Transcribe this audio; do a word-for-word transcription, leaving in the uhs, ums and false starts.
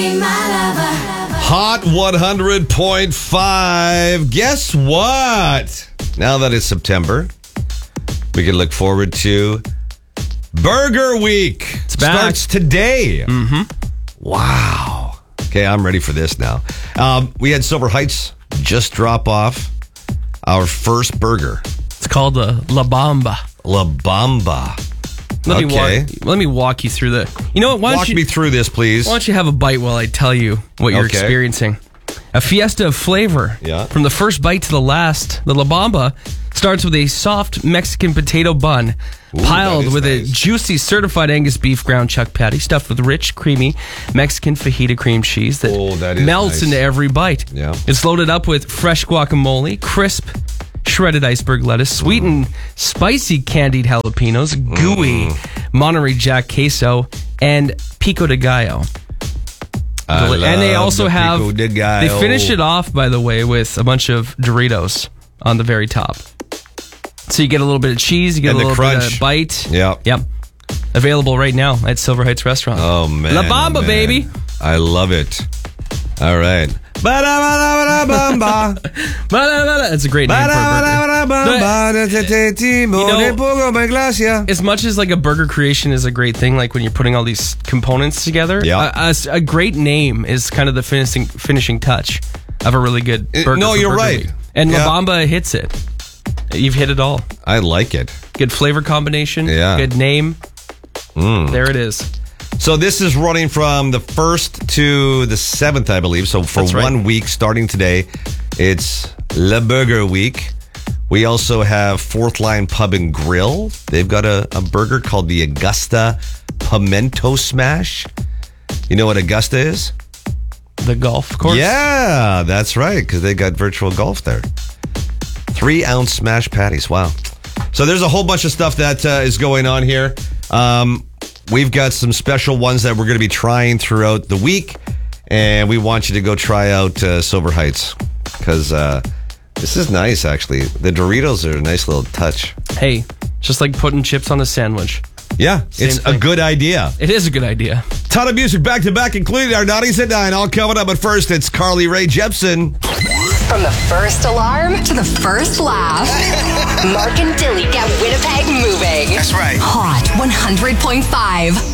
Hot one hundred point five. Guess what? Now that it's September, we can look forward to Burger Week. It's back. Starts today. Mm-hmm. Wow. Okay, I'm ready for this now. Um, we had Silver Heights just drop off our first burger. It's called the La Bamba. La Bamba. Let okay. me walk, let me walk you through the. You know what? Why Walk don't you, me through this, please. Why don't you have a bite while I tell you what you're Okay. experiencing? A fiesta of flavor. Yeah. From the first bite to the last, the La Bamba starts with a soft Mexican potato bun Ooh, that piled is with nice. a juicy certified Angus beef ground chuck patty stuffed with rich, creamy Mexican fajita cream cheese that, Oh, that is melts nice. into every bite. Yeah. It's loaded up with fresh guacamole, crisp shredded iceberg lettuce, sweet and spicy candied jalapenos, gooey Monterey Jack queso, and pico de gallo. I Deli- and they love also the have pico de gallo. they finish it off, by the way, with a bunch of Doritos on the very top. So you get a little bit of cheese, you get And a the little bit crunch. of bite. Yep. Yep. Available right now at Silver Heights Restaurant. Oh, man. La Bamba, oh, man. baby. I love it. All right. Ba-da-ba-da-ba-da-bamba. That's a great name for a burger. Ba-da-ba-da-ba-da-ba-da. As much as like a burger creation is a great thing, like when you're putting all these components together, Yeah. a, a- a great name is kind of the finishing finishing touch of a really good Uh, burger. no, for you're Burger right. Week. And Yeah. La Bamba hits it. You've hit it all. I like it. Good flavor combination. Yeah. Good name. There it is. So this is running from the first to the seventh, I believe. So for That's right. one week, starting today, it's La Burger Week. We also have Fourth Line Pub and Grill. They've got a, a burger called the Augusta Pimento Smash. You know what Augusta is? The golf course. Yeah, that's right, because they got virtual golf there. Three ounce smash patties. Wow. So there's a whole bunch of stuff that uh, is going on here. Um, we've got some special ones that we're going to be trying throughout the week, and we want you to go try out uh, Silver Heights because uh, this is nice, actually. The Doritos are a nice little touch. Hey, just like putting chips on a sandwich. Yeah, Same it's thing. a good idea. It is a good idea. Ton of music back to back, including our Naughties at nine. All coming up, but first, it's Carly Rae Jepsen. From the first alarm to the first laugh. Mark and Dilly get Winnipeg moving. That's right. Hot one hundred point five.